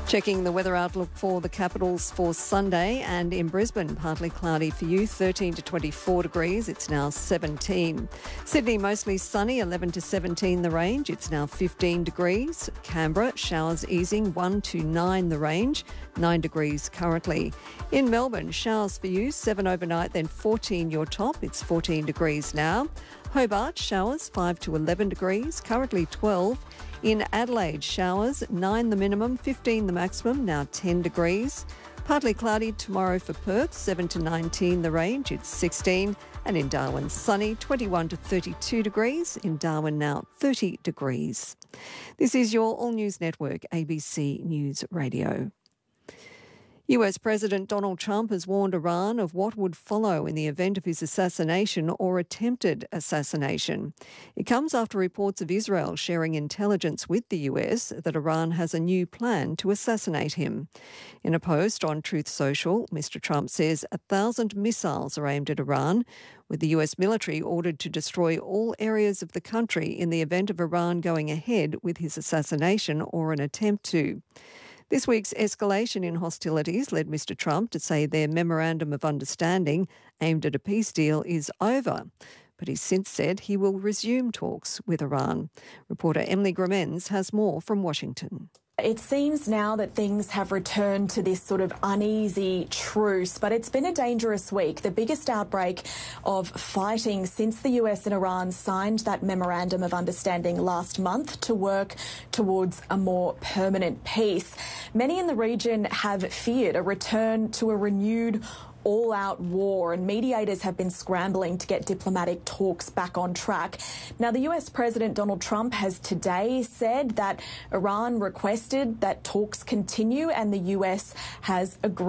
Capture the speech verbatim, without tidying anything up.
Checking the weather outlook for the capitals for Sunday, and in Brisbane, partly cloudy for you, thirteen to twenty-four degrees. It's now seventeen. Sydney, mostly sunny, eleven to seventeen the range. It's now fifteen degrees. Canberra, showers easing, one to nine the range, nine degrees currently. In Melbourne, showers for you, seven overnight, then fourteen your top. It's fourteen degrees now. Hobart, showers, five to eleven degrees, currently twelve. In Adelaide, showers, nine the minimum, fifteen the maximum, now ten degrees. Partly cloudy tomorrow for Perth, seven to nineteen the range, it's sixteen. And in Darwin, sunny, twenty-one to thirty-two degrees. In Darwin now, thirty degrees. This is your All News Network, A B C News Radio. U S President Donald Trump has warned Iran of what would follow in the event of his assassination or attempted assassination. It comes after reports of Israel sharing intelligence with the U S that Iran has a new plan to assassinate him. In a post on Truth Social, Mister Trump says a thousand missiles are aimed at Iran, with the U S military ordered to destroy all areas of the country in the event of Iran going ahead with his assassination or an attempt to. This week's escalation in hostilities led Mister Trump to say their memorandum of understanding aimed at a peace deal is over. But he's since said he will resume talks with Iran. Reporter Emily Grimenz has more from Washington. It seems now that things have returned to this sort of uneasy truce, but it's been a dangerous week, the biggest outbreak of fighting since the U S and Iran signed that memorandum of understanding last month to work towards a more permanent peace. Many in the region have feared a return to a renewed all-out war, and mediators have been scrambling to get diplomatic talks back on track. Now, the U S President Donald Trump has today said that Iran requested that talks continue and the U S has agreed